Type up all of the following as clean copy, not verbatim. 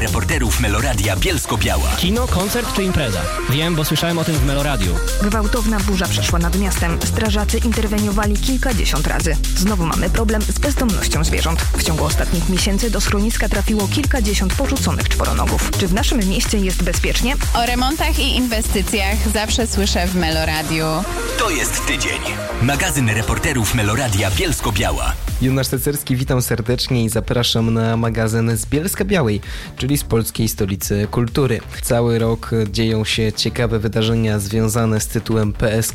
Reporterów Meloradia Bielsko-Biała. Kino, koncert czy impreza? Wiem, bo słyszałem o tym w Meloradiu. Gwałtowna burza przeszła nad miastem. Strażacy interweniowali kilkadziesiąt razy. Znowu mamy problem z bezdomnością zwierząt. W ciągu ostatnich miesięcy do schroniska trafiło kilkadziesiąt porzuconych czworonogów. Czy w naszym mieście jest bezpiecznie? O remontach i inwestycjach zawsze słyszę w Meloradiu. To jest tydzień. Magazyn reporterów Meloradia Bielsko-Biała. Jonasz Cecerski, witam serdecznie i zapraszam na magazyn z Bielska-Białej, czyli z polskiej stolicy kultury. Cały rok dzieją się ciekawe wydarzenia związane z tytułem PSK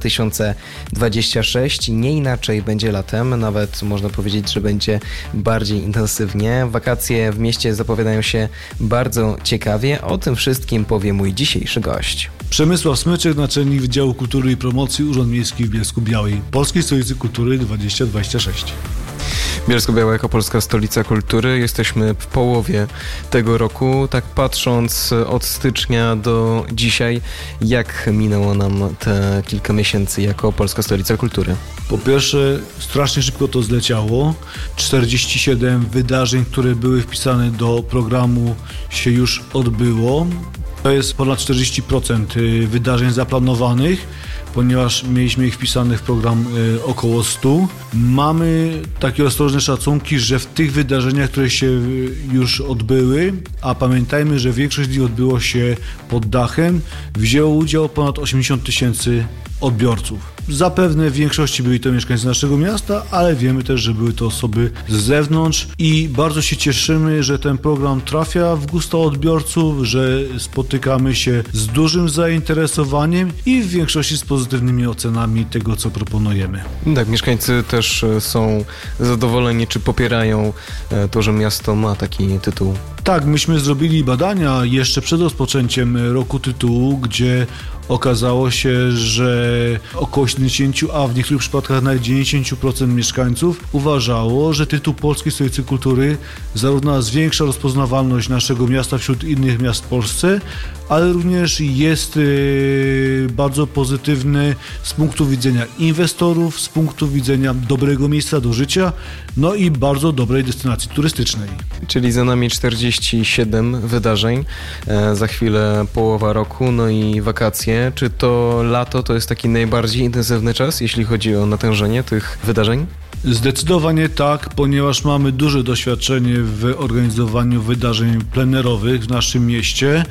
2026. Nie inaczej będzie latem, nawet można powiedzieć, że będzie bardziej intensywnie. Wakacje w mieście zapowiadają się bardzo ciekawie. O tym wszystkim powie mój dzisiejszy gość. Przemysław Smyczek, naczelnik Wydziału Kultury i Promocji Urząd Miejski w Bielsku-Białej, Polskiej Stolicy Kultury 2026. Bielsko-Biała jako polska stolica kultury. Jesteśmy w połowie tego roku. Tak patrząc od stycznia do dzisiaj, jak minęło nam te kilka miesięcy jako polska stolica kultury? Po pierwsze, strasznie szybko to zleciało. 47 wydarzeń, które były wpisane do programu, się już odbyło. To jest ponad 40% wydarzeń zaplanowanych, ponieważ mieliśmy ich wpisanych w program około 100. Mamy takie ostrożne szacunki, że w tych wydarzeniach, które się już odbyły, a pamiętajmy, że większość z nich odbyło się pod dachem, wzięło udział ponad 80 000 odbiorców. Zapewne w większości byli to mieszkańcy naszego miasta, ale wiemy też, że były to osoby z zewnątrz i bardzo się cieszymy, że ten program trafia w gusta odbiorców, że spotykamy się z dużym zainteresowaniem i w większości z pozytywnymi ocenami tego, co proponujemy. Tak, mieszkańcy też są zadowoleni, czy popierają to, że miasto ma taki tytuł? Tak, myśmy zrobili badania jeszcze przed rozpoczęciem roku tytułu, gdzie okazało się, że około 70%, a w niektórych przypadkach nawet 90% mieszkańców uważało, że tytuł Polskiej Stolicy Kultury zarówno zwiększa rozpoznawalność naszego miasta wśród innych miast w Polsce, ale również jest bardzo pozytywny z punktu widzenia inwestorów, z punktu widzenia dobrego miejsca do życia, no i bardzo dobrej destynacji turystycznej. Czyli za nami 47 wydarzeń, za chwilę połowa roku, no i wakacje. Czy to lato to jest taki najbardziej intensywny czas, jeśli chodzi o natężenie tych wydarzeń? Zdecydowanie tak, ponieważ mamy duże doświadczenie w organizowaniu wydarzeń plenerowych w naszym mieście,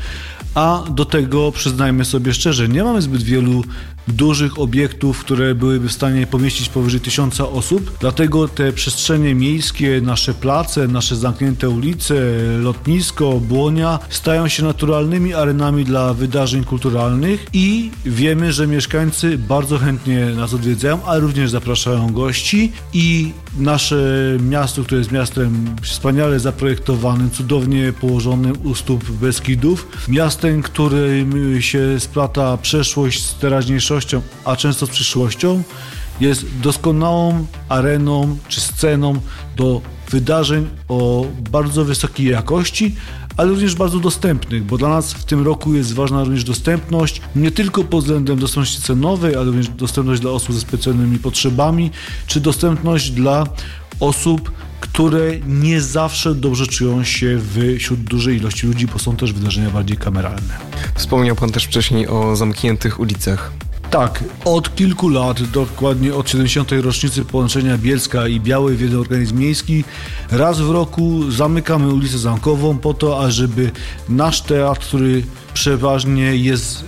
a do tego, przyznajmy sobie szczerze, nie mamy zbyt wielu dużych obiektów, które byłyby w stanie pomieścić powyżej 1000 osób, dlatego te przestrzenie miejskie, nasze place, nasze zamknięte ulice, lotnisko, Błonia stają się naturalnymi arenami dla wydarzeń kulturalnych i wiemy, że mieszkańcy bardzo chętnie nas odwiedzają, ale również zapraszają gości i nasze miasto, które jest miastem wspaniale zaprojektowanym, cudownie położonym u stóp Beskidów, miastem, którym się splata przeszłość z teraźniejszością, a często z przyszłością, jest doskonałą areną czy sceną do wydarzeń o bardzo wysokiej jakości, ale również bardzo dostępnych, bo dla nas w tym roku jest ważna również dostępność, nie tylko pod względem dostępności cenowej, ale również dostępność dla osób ze specjalnymi potrzebami, czy dostępność dla osób, które nie zawsze dobrze czują się wśród dużej ilości ludzi, bo są też wydarzenia bardziej kameralne. Wspomniał Pan też wcześniej o zamkniętych ulicach. Tak, od kilku lat, dokładnie od 70. rocznicy połączenia Bielska i Białej w jeden organizm miejski, raz w roku zamykamy ulicę Zamkową po to, ażeby nasz teatr, który przeważnie jest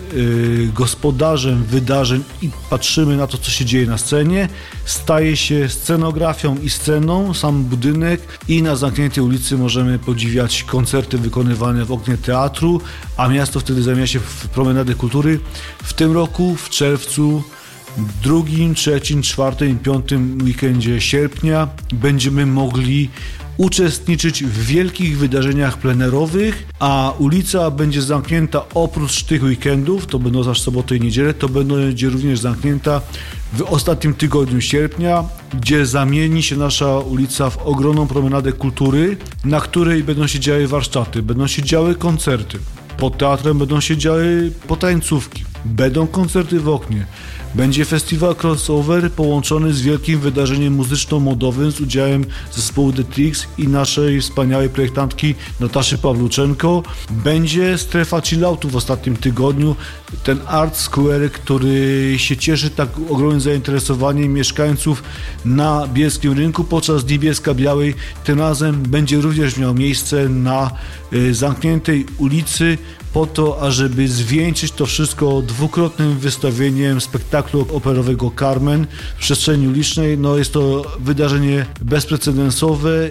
gospodarzem wydarzeń i patrzymy na to, co się dzieje na scenie, staje się scenografią i sceną, sam budynek i na zamkniętej ulicy możemy podziwiać koncerty wykonywane w oknie teatru, a miasto wtedy zamienia się w promenadę kultury. W tym roku, w czerwcu, 2., 3., 4. i 5. weekendzie sierpnia będziemy mogli uczestniczyć w wielkich wydarzeniach plenerowych, a ulica będzie zamknięta oprócz tych weekendów, to będą też soboty i niedzielę, to będzie również zamknięta w ostatnim tygodniu sierpnia, gdzie zamieni się nasza ulica w ogromną promenadę kultury, na której będą się działy warsztaty, będą się działy koncerty. Pod teatrem będą się działy potańcówki, będą koncerty w oknie, Będzie festiwal crossover połączony z wielkim wydarzeniem muzyczno-modowym z udziałem zespołu The Tricks i naszej wspaniałej projektantki Nataszy Pawluczenko. Będzie strefa chilloutu w ostatnim tygodniu, ten Art Square, który się cieszy tak ogromnym zainteresowaniem mieszkańców na bielskim rynku podczas Dni Bielska-Białej. Tym razem będzie również miał miejsce na zamkniętej ulicy po to, ażeby zwieńczyć to wszystko dwukrotnym wystawieniem spektaklu operowego Carmen w przestrzeni ulicznej. No, jest to wydarzenie bezprecedensowe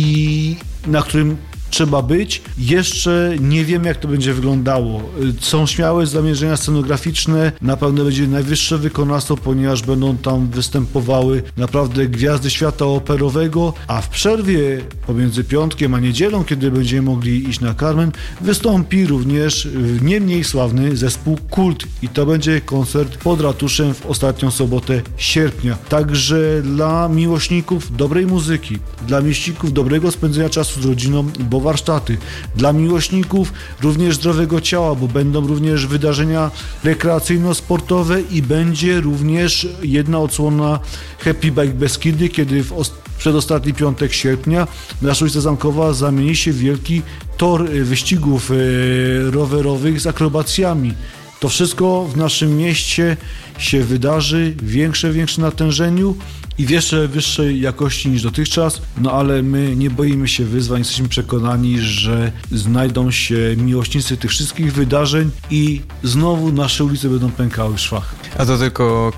i na którym trzeba być. Jeszcze nie wiem, jak to będzie wyglądało. Są śmiałe zamierzenia scenograficzne, na pewno będzie najwyższe wykonawstwo, ponieważ będą tam występowały naprawdę gwiazdy świata operowego, a w przerwie pomiędzy piątkiem a niedzielą, kiedy będziemy mogli iść na Carmen, wystąpi również nie mniej sławny zespół Kult i to będzie koncert pod ratuszem w ostatnią sobotę sierpnia. Także dla miłośników dobrej muzyki, dla miłośników dobrego spędzenia czasu z rodziną, bo warsztaty, dla miłośników również zdrowego ciała, bo będą również wydarzenia rekreacyjno-sportowe i będzie również jedna odsłona Happy Bike Beskidy, kiedy w przedostatni piątek sierpnia nasza ulica Zamkowa zamieni się w wielki tor wyścigów rowerowych z akrobacjami. To wszystko w naszym mieście się wydarzy w większym natężeniu i w jeszcze wyższej jakości niż dotychczas, no ale my nie boimy się wyzwań, jesteśmy przekonani, że znajdą się miłośnicy tych wszystkich wydarzeń i znowu nasze ulice będą pękały w szwach. A to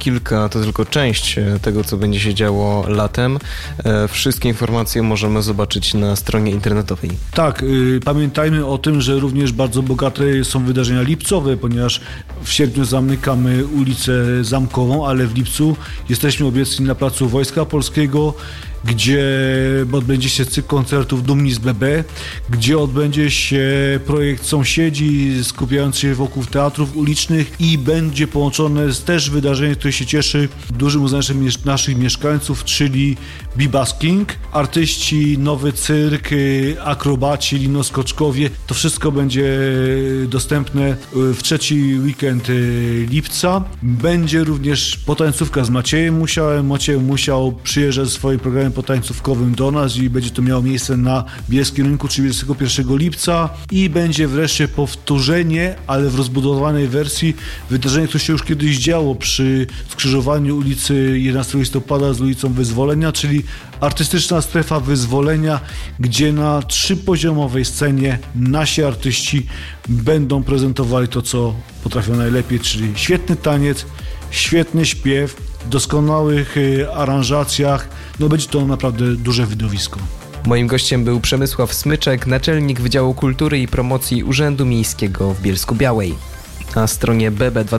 tylko część tego, co będzie się działo latem. Wszystkie informacje możemy zobaczyć na stronie internetowej. Tak, pamiętajmy o tym, że również bardzo bogate są wydarzenia lipcowe, ponieważ w sierpniu zamykamy ulicę Zamkową, ale w lipcu jesteśmy obecni na placu Wojska Polskiego, gdzie odbędzie się cykl koncertów Dumni z BB, gdzie odbędzie się projekt Sąsiedzi skupiający się wokół teatrów ulicznych i będzie połączone z też wydarzeniem, które się cieszy dużym uznaniem naszych mieszkańców, czyli bebusking, artyści, nowy cyrk, akrobaci, linoskoczkowie. To wszystko będzie dostępne w trzeci weekend lipca. Będzie również potańcówka z Maciejem Musiałem. Maciej Musiał przyjeżdża ze swoim programem potańcówkowym do nas i będzie to miało miejsce na Bielskim Rynku 31 lipca i będzie wreszcie powtórzenie, ale w rozbudowanej wersji wydarzenie, które się już kiedyś działo przy skrzyżowaniu ulicy 11 listopada z ulicą Wyzwolenia, czyli artystyczna strefa Wyzwolenia, gdzie na 3-poziomowej scenie nasi artyści będą prezentowali to, co potrafią najlepiej, czyli świetny taniec, świetny śpiew, w doskonałych aranżacjach. No będzie to naprawdę duże widowisko. Moim gościem był Przemysław Smyczek, naczelnik Wydziału Kultury i Promocji Urzędu Miejskiego w Bielsku-Białej. Na stronie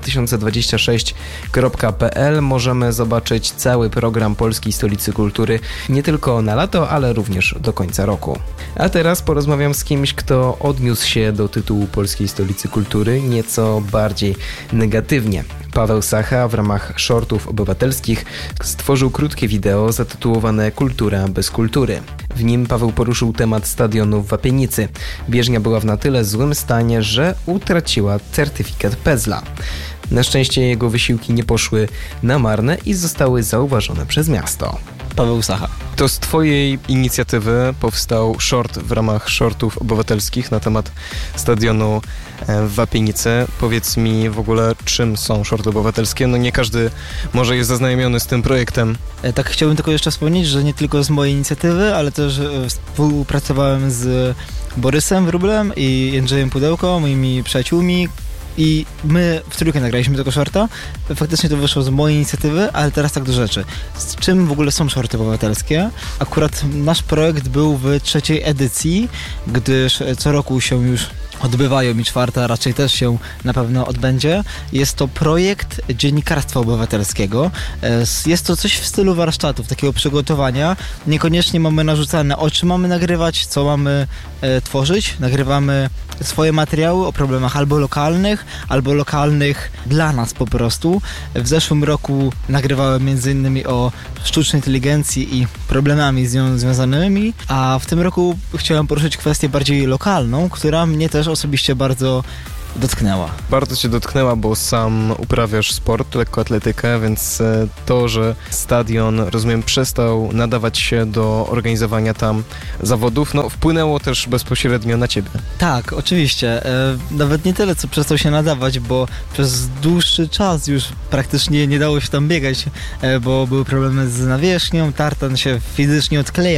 bb2026.pl możemy zobaczyć cały program Polskiej Stolicy Kultury, nie tylko na lato, ale również do końca roku. A teraz porozmawiam z kimś, kto odniósł się do tytułu Polskiej Stolicy Kultury nieco bardziej negatywnie. Paweł Sacha w ramach shortów obywatelskich stworzył krótkie wideo zatytułowane Kultura bez kultury. W nim Paweł poruszył temat stadionu w Wapienicy. Bieżnia była w na tyle złym stanie, że utraciła certyfikat PEZL-a. Na szczęście jego wysiłki nie poszły na marne i zostały zauważone przez miasto. Paweł Sacha. To z twojej inicjatywy powstał short w ramach shortów obywatelskich na temat stadionu w Wapienicy. Powiedz mi w ogóle, czym są shorty obywatelskie? No nie każdy może jest zaznajomiony z tym projektem. Tak, chciałbym tylko jeszcze wspomnieć, że nie tylko z mojej inicjatywy, ale też współpracowałem z Borysem Wróblem i Jędrzejem Pudełko, moimi przyjaciółmi. I my w trójkę nagraliśmy tego shorta. Faktycznie to wyszło z mojej inicjatywy, ale teraz tak do rzeczy. Z czym w ogóle są shorty obywatelskie? Akurat nasz projekt był w 3. edycji, gdyż co roku się już odbywają i 4. raczej też się na pewno odbędzie. Jest to projekt dziennikarstwa obywatelskiego. Jest to coś w stylu warsztatów, takiego przygotowania. Niekoniecznie mamy narzucane, o czym mamy nagrywać, co mamy tworzyć. Nagrywamy swoje materiały o problemach albo lokalnych dla nas po prostu. W zeszłym roku nagrywałem m.in. o sztucznej inteligencji i problemami z nią związanymi, a w tym roku chciałem poruszyć kwestię bardziej lokalną, która mnie też osobiście bardzo dotknęła. Bardzo cię dotknęła, bo sam uprawiasz sport, lekkoatletykę, więc to, że stadion, rozumiem, przestał nadawać się do organizowania tam zawodów, no wpłynęło też bezpośrednio na ciebie. Tak, oczywiście. Nawet nie tyle, co przestał się nadawać, bo przez dłuższy czas już praktycznie nie dało się tam biegać, bo były problemy z nawierzchnią, tartan się fizycznie odklejał.